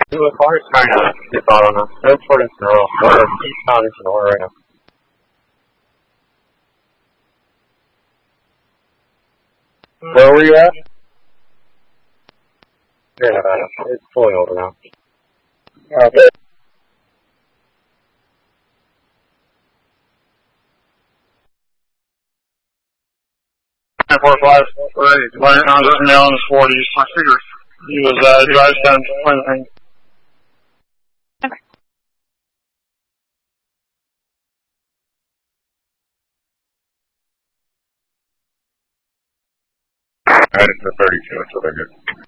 The car is trying to get out on us. They're toward us now. He's not into nowhere right now. Where were you at? Yeah, it's pulling over now. Okay. 945. Right now, just now in his 40s. I figured he was, he was done anything. Alright, it's the 32, so they're good.